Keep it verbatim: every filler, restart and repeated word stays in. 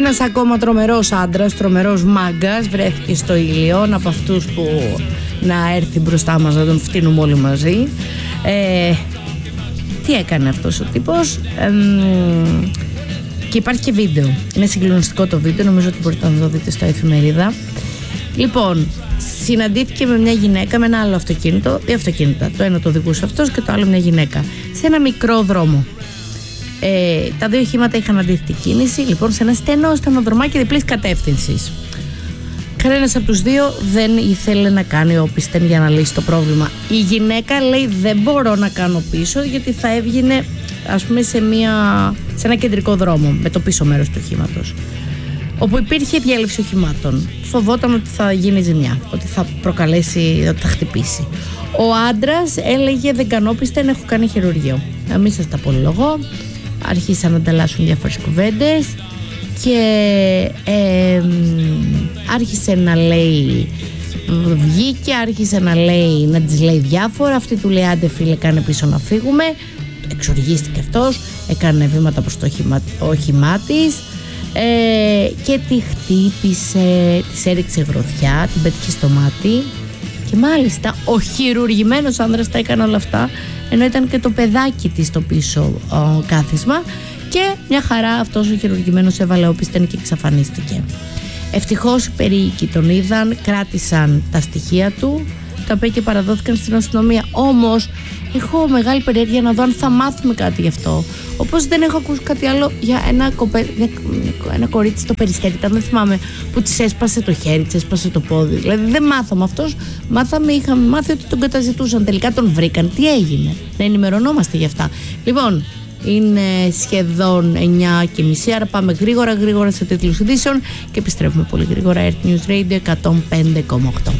Ένας ακόμα τρομερός άντρας, τρομερός μάγκας, βρέθηκε στο Ήλιον, από αυτούς που να έρθει μπροστά μας να τον φτύνουμε όλοι μαζί. Ε, τι έκανε αυτός ο τύπος? Ε, και υπάρχει και βίντεο. Είναι συγκλονιστικό το βίντεο, νομίζω ότι μπορείτε να το δείτε στα εφημερίδα. Λοιπόν, συναντήθηκε με μια γυναίκα με ένα άλλο αυτοκίνητο, δύο αυτοκίνητα. Το ένα το οδηγούσε αυτός και το άλλο μια γυναίκα, σε ένα μικρό δρόμο. Ε, τα δύο οχήματα είχαν αντίθετη κίνηση, λοιπόν, σε ένα στενό στενοδρομάκι διπλής κατεύθυνσης. Κανένας από τους δύο δεν ήθελε να κάνει όπισθεν για να λύσει το πρόβλημα. Η γυναίκα λέει: δεν μπορώ να κάνω πίσω, γιατί θα έβγαινε, ας πούμε, σε, μια, σε ένα κεντρικό δρόμο με το πίσω μέρος του οχήματος, όπου υπήρχε διέλευση οχημάτων. Φοβόταν ότι θα γίνει ζημιά, ότι θα προκαλέσει, ότι θα χτυπήσει. Ο άντρας έλεγε: δεν κάνω όπισθεν, έχω κάνει χειρουργείο. Να μην σας τα πολυλογώ. Άρχισαν να ανταλλάσσουν διάφορες κουβέντες και ε, άρχισε να λέει, βγήκε, άρχισε να λέει, να της λέει διάφορα. Αυτή του λέει: άντε φίλε, κάνε πίσω να φύγουμε. Εξοργίστηκε αυτός, έκανε βήματα προς το όχημα, όχημά της ε, και τη χτύπησε, της έριξε γροθιά, την πέτυχε στο μάτι. Και μάλιστα ο χειρουργημένος άνδρας τα έκανε όλα αυτά, ενώ ήταν και το παιδάκι της στο πίσω ο, κάθισμα, και μια χαρά αυτός ο χειρουργημένος έβαλε όπισθεν και εξαφανίστηκε. Ευτυχώς οι περίοικοι τον είδαν, κράτησαν τα στοιχεία του, τα οποία και παραδόθηκαν στην αστυνομία. Όμως έχω μεγάλη περιέργεια να δω αν θα μάθουμε κάτι γι' αυτό. Όπως δεν έχω ακούσει κάτι άλλο για ένα, κοπέ, ένα κορίτσι στο Περιστέρι, δεν θυμάμαι, που της έσπασε το χέρι, της έσπασε το πόδι. Δηλαδή δεν μάθαμε αυτός. Μάθαμε, είχαμε μάθει ότι τον καταζητούσαν. Τελικά τον βρήκαν. Τι έγινε? Να ενημερωνόμαστε γι' αυτά. Λοιπόν, είναι σχεδόν εννιά και μισή, άρα πάμε γρήγορα γρήγορα σε τίτλους ειδήσεων και επιστρέφουμε πολύ γρήγορα. Earth News Radio εκατόν πέντε κόμμα οκτώ.